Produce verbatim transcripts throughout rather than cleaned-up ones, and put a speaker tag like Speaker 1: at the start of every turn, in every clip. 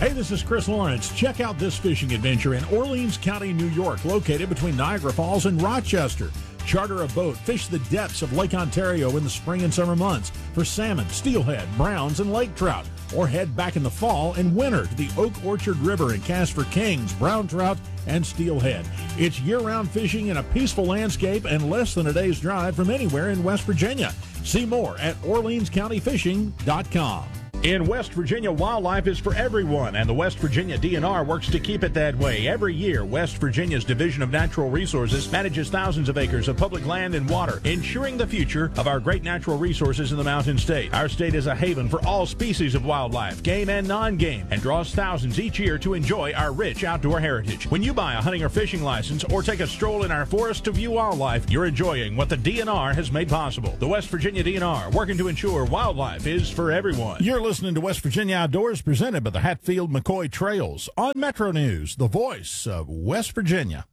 Speaker 1: Hey, this is Chris Lawrence. Check out this fishing adventure in Orleans County, New York, located between Niagara Falls and Rochester. Charter a boat, fish the depths of Lake Ontario in the spring and summer months for salmon, steelhead, browns, and lake trout. Or head back in the fall and winter to the Oak Orchard River and cast for kings, brown trout, and steelhead. It's year-round fishing in a peaceful landscape and less than a day's drive from anywhere in West Virginia. See more at Orleans County Fishing dot com. In West Virginia, wildlife is for everyone, and the West Virginia D N R works to keep it that way. Every year, West Virginia's Division of Natural Resources manages thousands of acres of public land and water, ensuring the future of our great natural resources in the Mountain State. Our state is a haven for all species of wildlife, game and non-game, and draws thousands each year to enjoy our rich outdoor heritage. When you buy a hunting or fishing license or take a stroll in our forest to view wildlife, you're enjoying what the D N R has made possible. The West Virginia D N R, working to ensure wildlife is for everyone. You're listening to West Virginia Outdoors, presented by the Hatfield McCoy Trails on Metro News, the voice of West Virginia.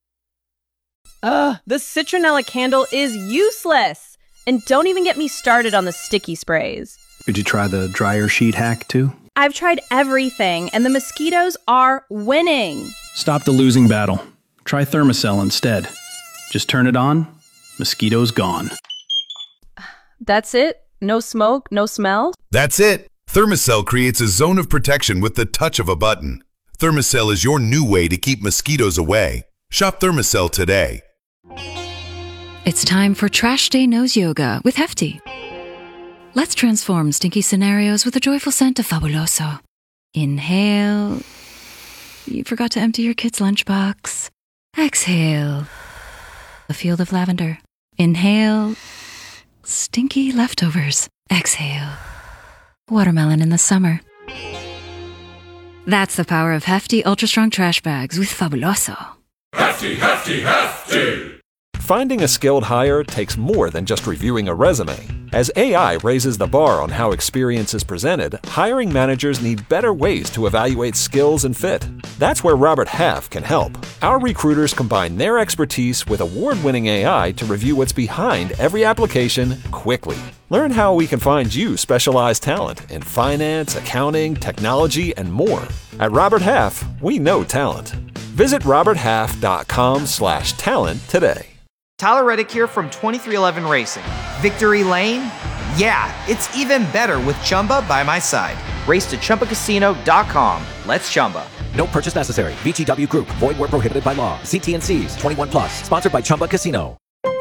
Speaker 2: Ugh, the citronella candle is useless. And don't even get me started on the sticky sprays.
Speaker 3: Did you try the dryer sheet hack, too?
Speaker 2: I've tried everything, and the mosquitoes are winning.
Speaker 3: Stop the losing battle. Try Thermacell instead. Just turn it on, mosquitoes gone.
Speaker 2: That's it? No smoke, no smell?
Speaker 4: That's it. Thermacell creates a zone of protection with the touch of a button. Thermacell is your new way to keep mosquitoes away. Shop Thermacell today.
Speaker 5: It's time for Trash Day Nose Yoga with Hefty. Let's transform stinky scenarios with a joyful scent of Fabuloso. Inhale. You forgot to empty your kid's lunchbox. Exhale. A field of lavender. Inhale. Stinky leftovers. Exhale. Watermelon in the summer. That's the power of Hefty Ultra Strong Trash Bags with Fabuloso.
Speaker 6: Hefty, hefty, hefty!
Speaker 7: Finding a skilled hire takes more than just reviewing a resume. As A I raises the bar on how experience is presented, hiring managers need better ways to evaluate skills and fit. That's where Robert Half can help. Our recruiters combine their expertise with award-winning A I to review what's behind every application quickly. Learn how we can find you specialized talent in finance, accounting, technology, and more. At Robert Half, we know talent. Visit robert half dot com slash talent today.
Speaker 8: Tyler Reddick here from twenty-three eleven Racing. Victory Lane? Yeah, it's even better with Chumba by my side. Race to Chumba Casino dot com. Let's Chumba.
Speaker 9: No purchase necessary. V G W Group. Void where prohibited by law. See T and C's. twenty-one plus. Sponsored by Chumba Casino.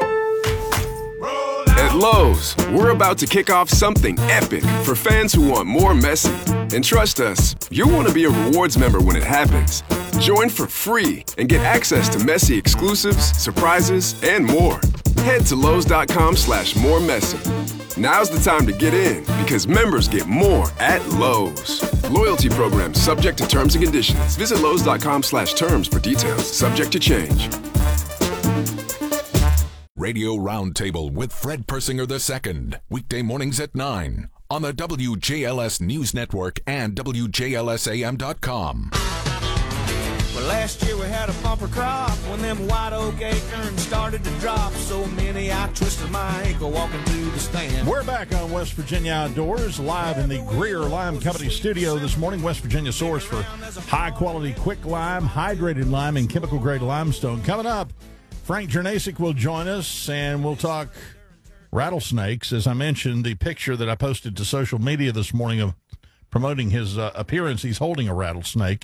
Speaker 10: At Lowe's, we're about to kick off something epic for fans who want more Messi. And trust us, you'll want to be a rewards member when it happens. Join for free and get access to Messi exclusives, surprises, and more. Head to Lowe's.com slash more Messi. Now's the time to get in because members get more at Lowe's. Loyalty program subject to terms and conditions. Visit Lowe's.com slash terms for details. Subject to change.
Speaker 6: Radio Roundtable with Fred Persinger the Second. Weekday mornings at nine on the W J L S News Network and W J L S A M dot com.
Speaker 11: Well, last year we had a bumper crop when them white oak acorns started to drop. So many I twisted my ankle walking through the stand.
Speaker 1: We're back on West Virginia Outdoors, live in the Greer Lime Company studio this morning. West Virginia source for high-quality quick lime, hydrated lime, and chemical-grade limestone. Coming up, Frank Jernasik will join us, and we'll talk rattlesnakes. As I mentioned, the picture that I posted to social media this morning of promoting his uh, appearance, he's holding a rattlesnake.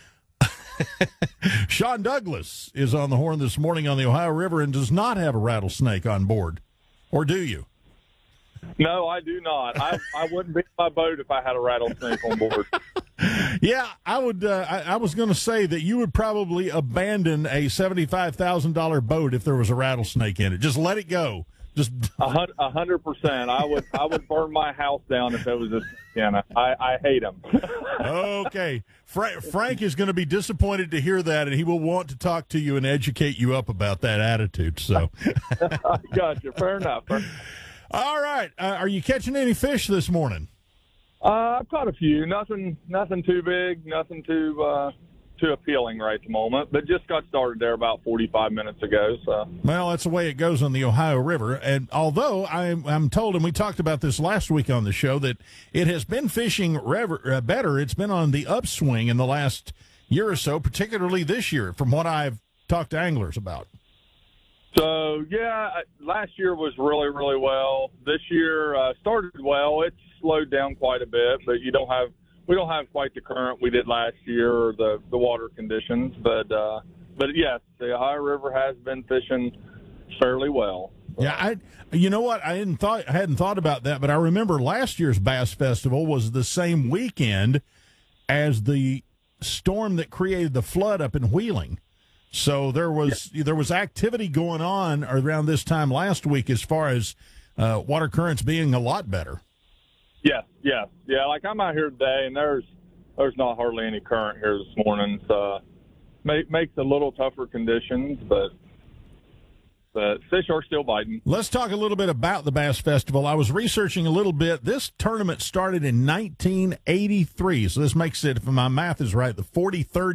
Speaker 1: Sean Douglas is on the horn this morning on the Ohio River and does not have a rattlesnake on board. Or do you?
Speaker 12: No, I do not. I, I wouldn't be in my boat if I had a rattlesnake on board.
Speaker 1: Yeah, I would. Uh, I, I was going to say that you would probably abandon a seventy-five thousand dollars boat if there was a rattlesnake in it. Just let it go. Just
Speaker 12: a hundred percent. I would. I would burn my house down if there was a snake in it. I, I hate them.
Speaker 1: Okay, Fra- Frank is going to be disappointed to hear that, and he will want to talk to you and educate you up about that attitude. So,
Speaker 12: I gotcha. Fair enough.
Speaker 1: All right. Uh, are you catching any fish this morning?
Speaker 12: Uh, I've caught a few. Nothing. Nothing too big. Nothing too. Uh, too appealing right at the moment, but just got started there about forty-five minutes ago. So,
Speaker 1: well, that's the way it goes on the Ohio River. And although I'm, I'm told, and we talked about this last week on the show, that it has been fishing rever- uh, better. It's been on the upswing in the last year or so, particularly this year, from what I've talked to anglers about.
Speaker 12: So, yeah, last year was really, really well. This year uh, started well. It's slowed down quite a bit, but you don't have we don't have quite the current we did last year or the, the water conditions. But, uh, but yes, the Ohio River has been fishing fairly well.
Speaker 1: Yeah, I. You know what? I hadn't thought I hadn't thought about that, but I remember last year's Bass Festival was the same weekend as the storm that created the flood up in Wheeling. So there was yeah. there was activity going on around this time last week as far as uh, water currents being a lot better.
Speaker 12: Yes, yes, yeah. Like I'm out here today, and there's there's not hardly any current here this morning. So make, makes a little tougher conditions, but but fish are still biting.
Speaker 1: Let's talk a little bit about the Bass Festival. I was researching a little bit. This tournament started in nineteen eighty-three, so this makes it, if my math is right, the forty-third